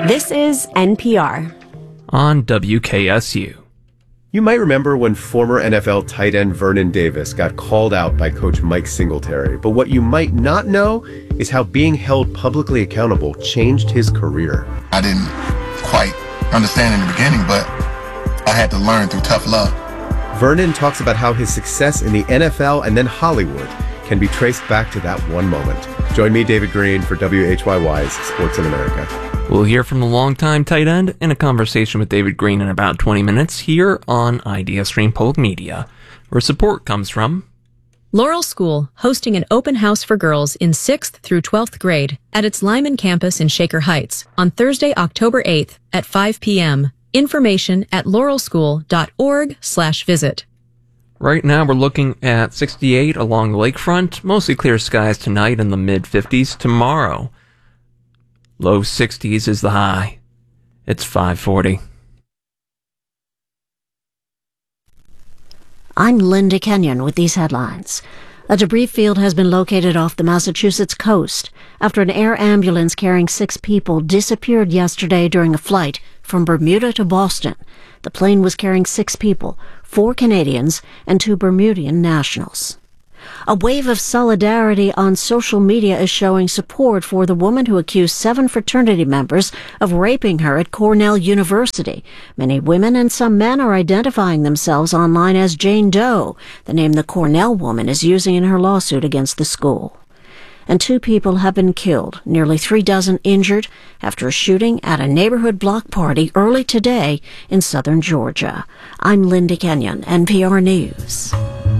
This is NPR. On WKSU. You might remember when former NFL tight end Vernon Davis got called out by coach Mike Singletary, but what you might not know is how being held publicly accountable changed his career. I didn't quite understand in the beginning, but I had to learn through tough love. Vernon talks about how his success in the NFL and then Hollywood can be traced back to that one moment. Join me, David Green, for WHYY's Sports in America. We'll hear from the longtime tight end in a conversation with David Green in about 20 minutes here on IdeaStream Public Media, where support comes from Laurel School, hosting an open house for girls in 6th through 12th grade at its Lyman campus in Shaker Heights on Thursday, October 8th at 5 p.m. Information at laurelschool.org/visit. Right now we're looking at 68 along the lakefront, mostly clear skies tonight in the mid-50s. Tomorrow, low 60s is the high. It's 5:40. I'm Linda Kenyon with these headlines. A debris field has been located off the Massachusetts coast after an air ambulance carrying 6 people disappeared yesterday during a flight from Bermuda to Boston. The plane was carrying 6 people, 4 Canadians and 2 Bermudian nationals. A wave of solidarity on social media is showing support for the woman who accused 7 fraternity members of raping her at Cornell University. Many women and some men are identifying themselves online as Jane Doe, the name the Cornell woman is using in her lawsuit against the school. And 2 people have been killed, nearly 3 dozen injured after a shooting at a neighborhood block party early today in southern Georgia. I'm Linda Kenyon, NPR News.